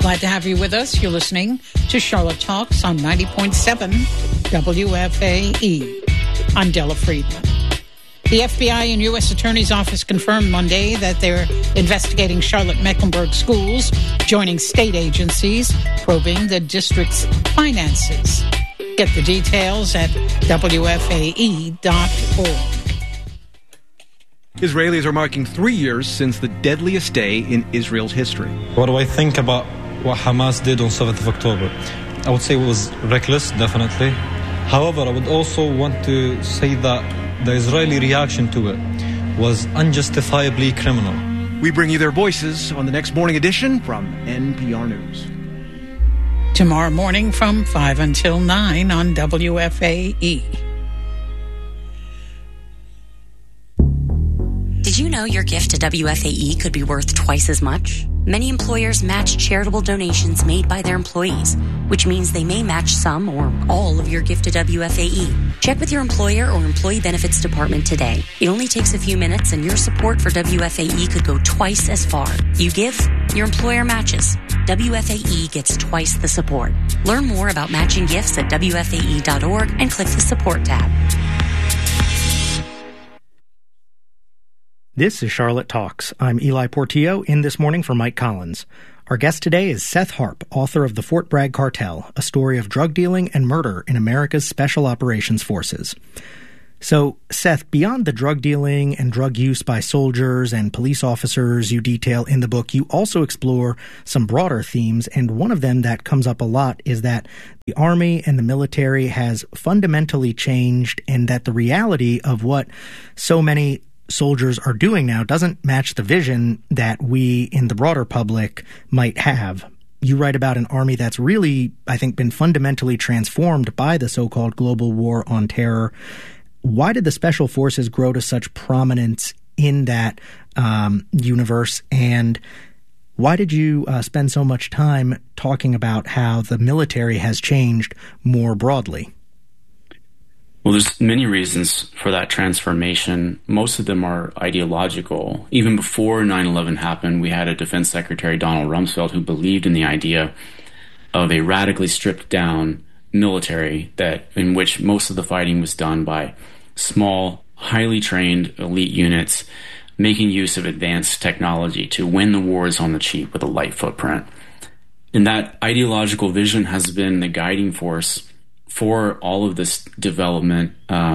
Glad to have you with us. You're listening to Charlotte Talks on 90.7 WFAE. I'm Della Friedman. The FBI and U.S. Attorney's Office confirmed Monday that they're investigating Charlotte-Mecklenburg schools, joining state agencies, probing the district's finances. Get the details at WFAE.org. Israelis are marking 3 years since the deadliest day in Israel's history. What do I think about what Hamas did on 7th of October? I would say it was reckless, definitely. However, I would also want to say that the Israeli reaction to it was unjustifiably criminal. We bring you their voices on the next morning edition from NPR News. Tomorrow morning from 5 until 9 on WFAE. Did you know your gift to WFAE could be worth twice as much? Many employers match charitable donations made by their employees, which means they may match some or all of your gift to WFAE. Check with your employer or employee benefits department today. It only takes a few minutes and your support for WFAE could go twice as far. You give, your employer matches. WFAE gets twice the support. Learn more about matching gifts at WFAE.org and click the support tab. This is Charlotte Talks. I'm Eli Portillo, in this morning for Mike Collins. Our guest today is Seth Harp, author of The Fort Bragg Cartel, a story of drug dealing and murder in America's Special Operations Forces. So, Seth, beyond the drug dealing and drug use by soldiers and police officers you detail in the book, you also explore some broader themes, and one of them that comes up a lot is that the Army and the military has fundamentally changed, and that the reality of what so many soldiers are doing now doesn't match the vision that we in the broader public might have. You write about an army that's really, I think, been fundamentally transformed by the so-called global war on terror. Why did the special forces grow to such prominence in that universe, and why did you spend so much time talking about how the military has changed more broadly? Well, there's many reasons for that transformation. Most of them are ideological. Even before 9/11 happened, we had a Defense Secretary, Donald Rumsfeld, who believed in the idea of a radically stripped down military in which most of the fighting was done by small, highly trained elite units making use of advanced technology to win the wars on the cheap with a light footprint. And that ideological vision has been the guiding force for all of this development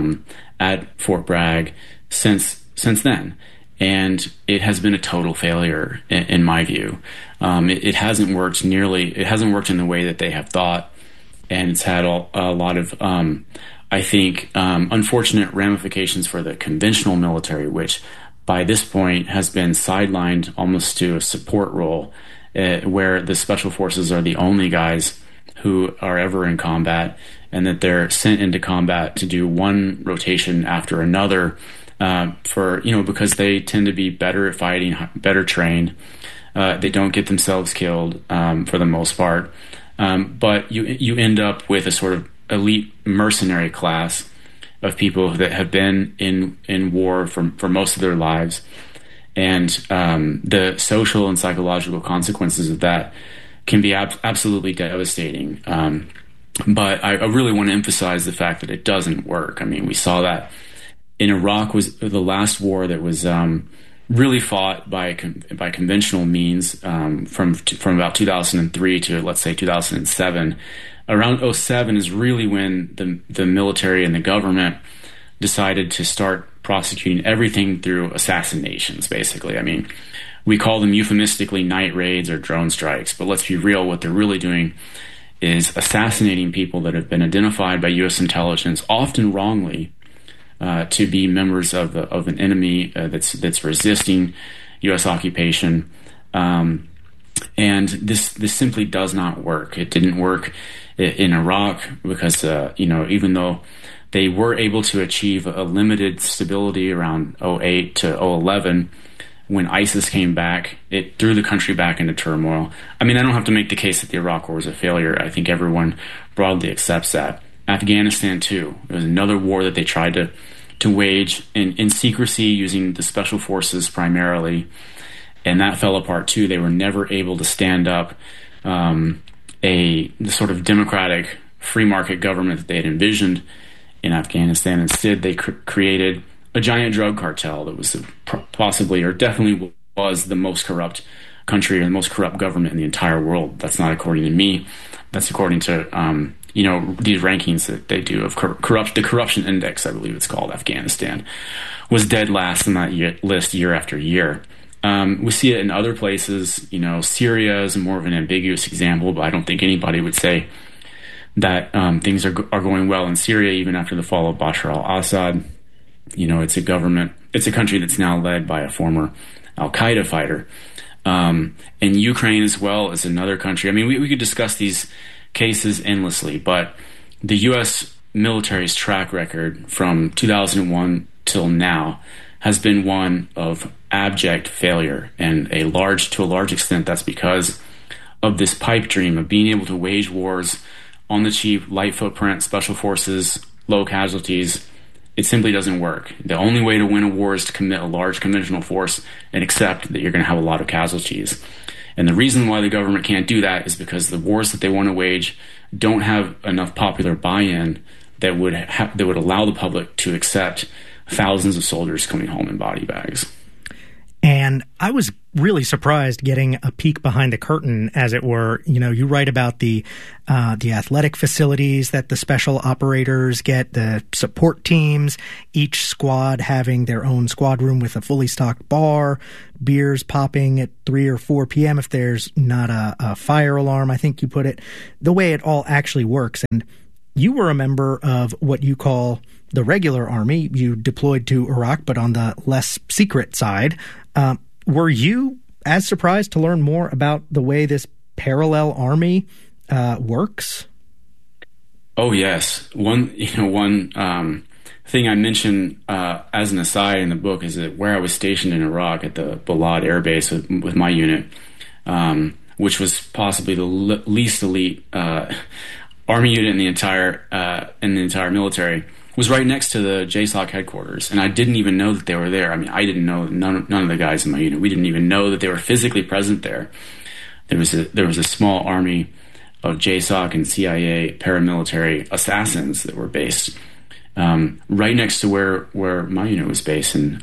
at Fort Bragg since then. And it has been a total failure in my view. It hasn't worked in the way that they have thought. And it's had a lot of, I think, unfortunate ramifications for the conventional military, which by this point has been sidelined almost to a support role, where the special forces are the only guys who are ever in combat, and that they're sent into combat to do one rotation after another, because they tend to be better at fighting, better trained. They don't get themselves killed for the most part, but you end up with a sort of elite mercenary class of people that have been in war for most of their lives, and the social and psychological consequences of that can be absolutely devastating. But I really want to emphasize the fact that it doesn't work. I mean, we saw that in Iraq was the last war that was really fought by conventional means from about 2003 to, let's say, 2007. Around 2007 is really when the military and the government decided to start prosecuting everything through assassinations, basically. I mean, we call them euphemistically night raids or drone strikes, but let's be real, what they're really doing is assassinating people that have been identified by U.S. intelligence, often wrongly, to be members of an enemy that's resisting U.S. occupation, and this simply does not work. It didn't work in Iraq because even though they were able to achieve a limited stability around 2008 to 2011. When ISIS came back, it threw the country back into turmoil. I mean, I don't have to make the case that the Iraq War was a failure. I think everyone broadly accepts that. Afghanistan, too. It was another war that they tried to wage in secrecy using the special forces primarily. and that fell apart too. They were never able to stand up the sort of democratic free market government that they had envisioned in Afghanistan. Instead, they created a giant drug cartel that was possibly, or definitely was, the most corrupt country or the most corrupt government in the entire world. That's not according to me. That's according to these rankings that they do of the corruption index, I believe it's called. Afghanistan was dead last on that list year after year. We see it in other places. Syria is more of an ambiguous example, but I don't think anybody would say that things are going well in Syria even after the fall of Bashar al-Assad. It's a country that's now led by a former al-Qaeda fighter. And Ukraine as well is another country. I mean, we could discuss these cases endlessly, but the U.S. military's track record from 2001 till now has been one of abject failure, and to a large extent that's because of this pipe dream of being able to wage wars on the cheap, light footprint, special forces, low casualties. It simply doesn't work. The only way to win a war is to commit a large conventional force and accept that you're going to have a lot of casualties. And the reason why the government can't do that is because the wars that they want to wage don't have enough popular buy-in that would allow the public to accept thousands of soldiers coming home in body bags. And I was really surprised getting a peek behind the curtain, as it were. You write about the athletic facilities that the special operators get, the support teams, each squad having their own squad room with a fully stocked bar, beers popping at 3 or 4 p.m. if there's not a fire alarm, I think you put it, the way it all actually works. And you were a member of what you call the regular army. You deployed to Iraq, but on the less secret side. Were you as surprised to learn more about the way this parallel army works? Oh, yes. One thing I mentioned as an aside in the book is that where I was stationed in Iraq at the Balad Air Base with my unit, which was possibly the least elite army unit in the entire military, was right next to the JSOC headquarters, and I didn't even know that they were there. I mean, I didn't know, none of the guys in my unit, we didn't even know that they were physically present there. There was a small army of JSOC and CIA paramilitary assassins that were based right next to where my unit was based. And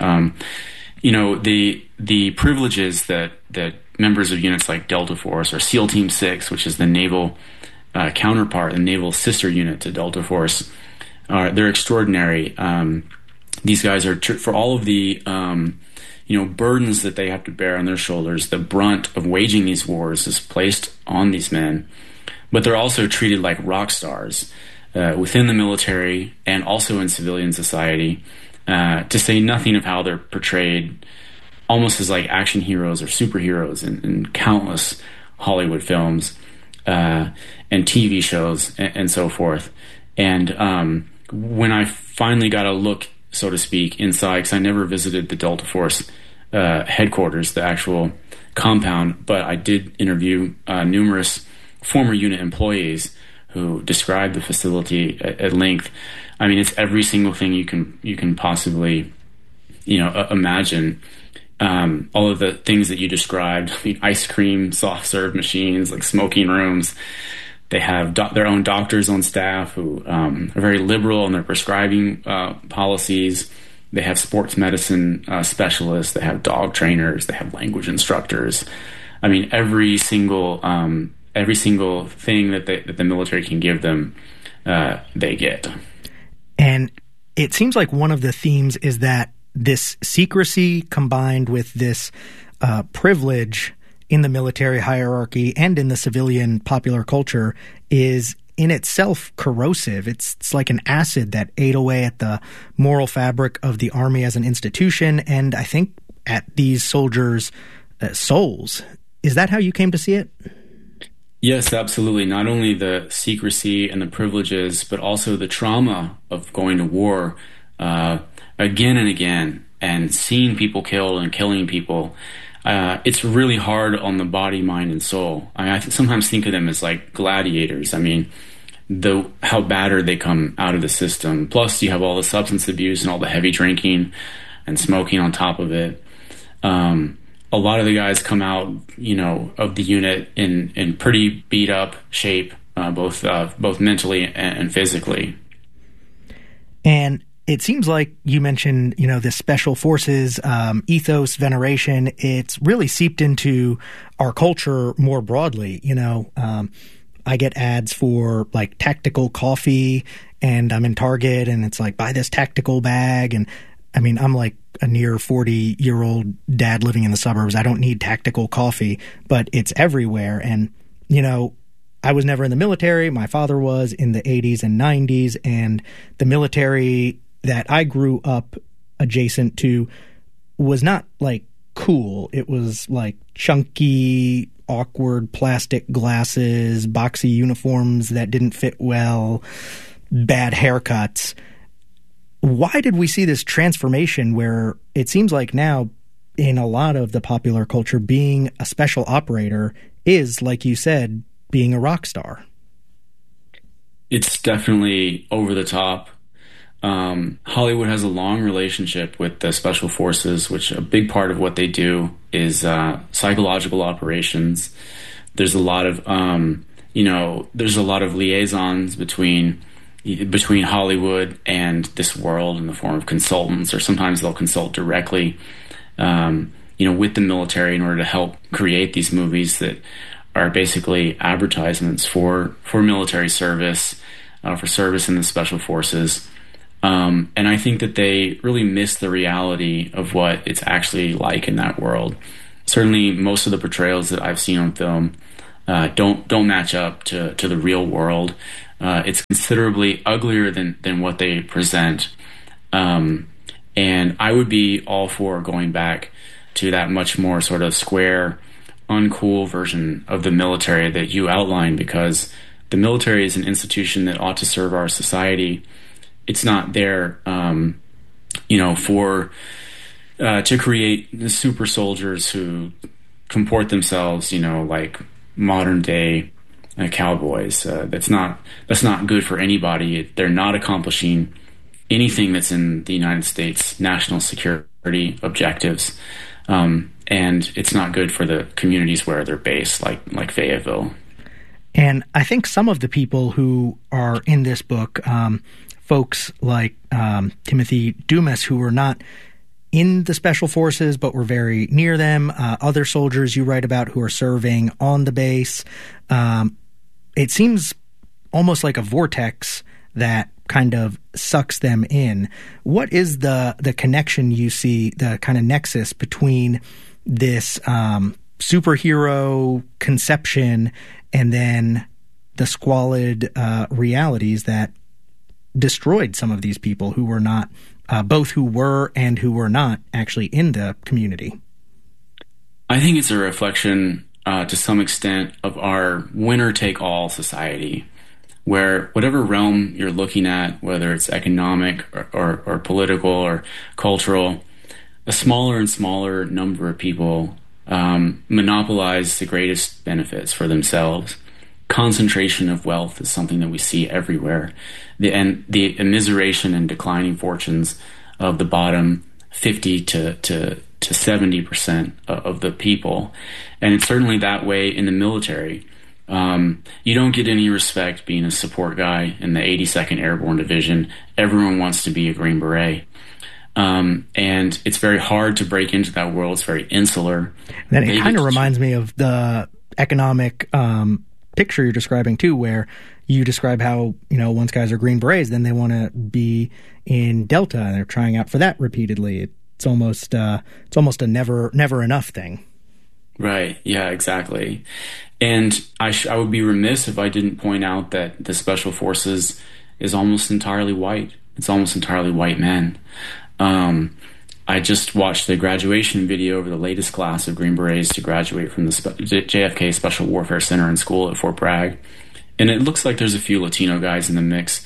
the privileges that members of units like Delta Force or SEAL Team 6, which is the naval counterpart, the naval sister unit to Delta Force, they're extraordinary. These guys are, for all of the burdens that they have to bear on their shoulders, the brunt of waging these wars is placed on these men. But they're also treated like rock stars within the military and also in civilian society, to say nothing of how they're portrayed almost as like action heroes or superheroes in countless Hollywood films and TV shows and so forth. And when I finally got a look, so to speak, inside, because I never visited the Delta Force headquarters, the actual compound, but I did interview numerous former unit employees who described the facility at length. I mean, it's every single thing you can possibly imagine. All of the things that you described, I mean, ice cream, soft serve machines, like smoking rooms. They have their own doctors on staff who are very liberal in their prescribing policies. They have sports medicine specialists. They have dog trainers. They have language instructors. I mean, every single thing that the military can give them, they get. And it seems like one of the themes is that this secrecy combined with this privilege in the military hierarchy and in the civilian popular culture is in itself corrosive. It's like an acid that ate away at the moral fabric of the army as an institution, and I think at these soldiers' souls. Is that how you came to see it? Yes, absolutely. Not only the secrecy and the privileges, but also the trauma of going to war again and again and seeing people killed and killing people. It's really hard on the body, mind, and soul. I sometimes think of them as like gladiators. I mean, how battered they come out of the system. Plus, you have all the substance abuse and all the heavy drinking and smoking on top of it. a lot of the guys come out, of the unit in pretty beat up shape, both mentally and physically. And it seems like you mentioned, the special forces ethos, veneration. It's really seeped into our culture more broadly. I get ads for like tactical coffee, and I'm in Target, and it's like, buy this tactical bag. And I mean, I'm like a near 40-year-old dad living in the suburbs. I don't need tactical coffee, but it's everywhere. And, I was never in the military. My father was in the 80s and 90s, and the military that I grew up adjacent to was not like cool. It was like chunky, awkward plastic glasses, boxy uniforms that didn't fit well, bad haircuts. Why did we see this transformation where it seems like now in a lot of the popular culture, being a special operator is, like you said, being a rock star? It's definitely over the top. Hollywood has a long relationship with the special forces, which a big part of what they do is psychological operations. There's a lot of liaisons between Hollywood and this world in the form of consultants, or sometimes they'll consult directly, with the military in order to help create these movies that are basically advertisements for military service, for service in the special forces. And I think that they really miss the reality of what it's actually like in that world. Certainly, most of the portrayals that I've seen on film don't match up to the real world. It's considerably uglier than what they present. And I would be all for going back to that much more sort of square, uncool version of the military that you outlined, because the military is an institution that ought to serve our society. It's not there, to create super soldiers who comport themselves, like modern day cowboys. That's not good for anybody. They're not accomplishing anything that's in the United States national security objectives. And it's not good for the communities where they're based, like Fayetteville. And I think some of the people who are in this book, folks like Timothy Dumas, who were not in the special forces but were very near them, other soldiers you write about who are serving on the base, it seems almost like a vortex that kind of sucks them in. What is the connection you see, the kind of nexus between this superhero conception and then the squalid realities that destroyed some of these people who were not, both who were and who were not actually in the community? I think it's a reflection to some extent of our winner-take-all society, where whatever realm you're looking at, whether it's economic or political or cultural, a smaller and smaller number of people monopolize the greatest benefits for themselves. Concentration of wealth is something that we see everywhere. The immiseration and declining fortunes of the bottom 50 to 70% of the people. And it's certainly that way in the military. You don't get any respect being a support guy in the 82nd Airborne Division. Everyone wants to be a Green Beret. And it's very hard to break into that world. It's very insular. Then it kind of reminds me of the economic picture you're describing too, where you describe how, once guys are Green Berets, then they want to be in Delta, and they're trying out for that repeatedly. It's almost a never enough thing. Right. Yeah, exactly. And I would be remiss if I didn't point out that the Special Forces is almost entirely white. It's almost entirely white men. I just watched the graduation video of the latest class of Green Berets to graduate from the JFK Special Warfare Center and School at Fort Bragg. And it looks like there's a few Latino guys in the mix.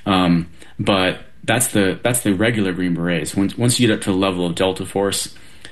But that's the regular Green Berets. Once you get up to the level of Delta Force,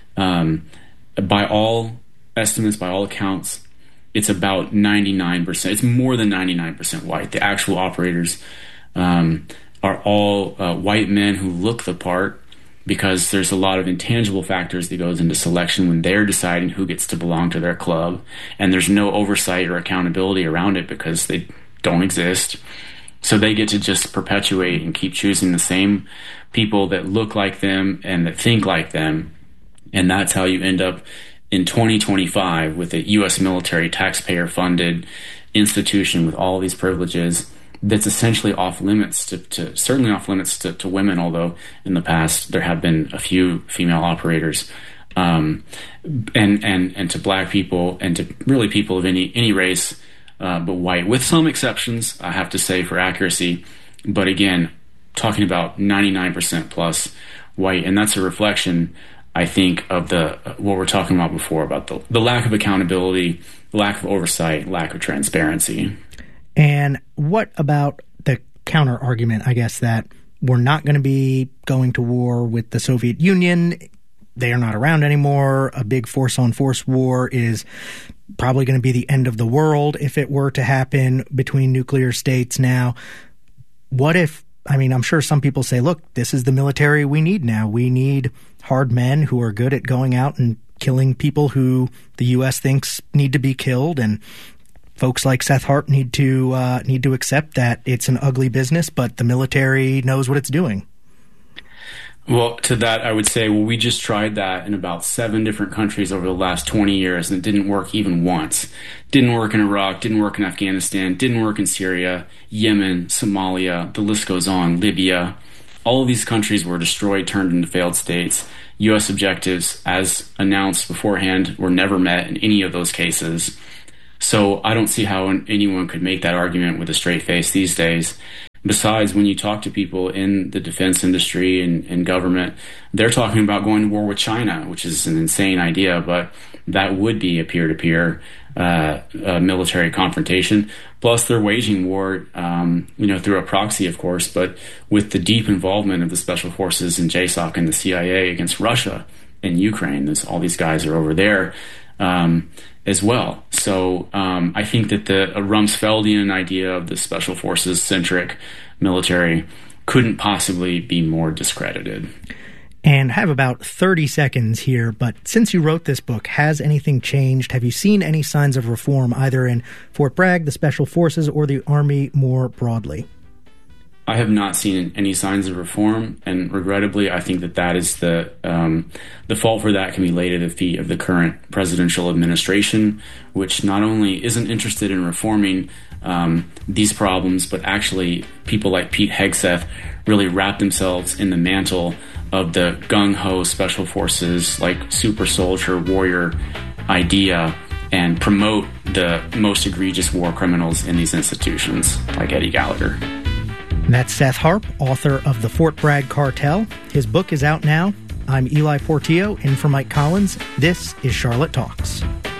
by all estimates, by all accounts, it's about 99%. It's more than 99% white. The actual operators are all white men who look the part. because there's a lot of intangible factors that goes into selection when they're deciding who gets to belong to their club, and there's no oversight or accountability around it because they don't exist. So they get to just perpetuate and keep choosing the same people that look like them and that think like them. And that's how you end up in 2025 with a U.S. military taxpayer-funded institution with all these privileges that's essentially off limits certainly off limits to women, although in the past there have been a few female operators, and to black people and to really people of any race, but white, with some exceptions, I have to say, for accuracy. But again, talking about 99% plus white, and that's a reflection, I think, of what we're talking about before, about the lack of accountability, lack of oversight, lack of transparency. And what about the counter argument, I guess, that we're not going to be going to war with the Soviet Union? They are not around anymore. A big force-on-force war is probably going to be the end of the world if it were to happen between nuclear states now. What if, I'm sure some people say, look, this is the military we need now. We need hard men who are good at going out and killing people who the U.S. thinks need to be killed, and folks like Seth Harp need to accept that it's an ugly business, but the military knows what it's doing. Well, to that, I would say, we just tried that in about 7 different countries over the last 20 years, and it didn't work even once. Didn't work in Iraq, didn't work in Afghanistan, didn't work in Syria, Yemen, Somalia, the list goes on, Libya. All of these countries were destroyed, turned into failed states. U.S. objectives, as announced beforehand, were never met in any of those cases. So I don't see how anyone could make that argument with a straight face these days. Besides, when you talk to people in the defense industry and government, they're talking about going to war with China, which is an insane idea, but that would be a peer-to-peer military confrontation. Plus, they're waging war, through a proxy, of course, but with the deep involvement of the special forces and JSOC and the CIA against Russia and Ukraine. All these guys are over there as well. So I think that the Rumsfeldian idea of the special forces-centric military couldn't possibly be more discredited. And I have about 30 seconds here, but since you wrote this book, has anything changed? Have you seen any signs of reform either in Fort Bragg, the Special Forces, or the Army more broadly? I have not seen any signs of reform, and regrettably, I think that is the fault for that can be laid at the feet of the current presidential administration, which not only isn't interested in reforming these problems, but actually people like Pete Hegseth really wrap themselves in the mantle of the gung-ho special forces, like super soldier warrior idea, and promote the most egregious war criminals in these institutions, like Eddie Gallagher. That's Seth Harp, author of The Fort Bragg Cartel. His book is out now. I'm Eli Portillo, in for Mike Collins. This is Charlotte Talks.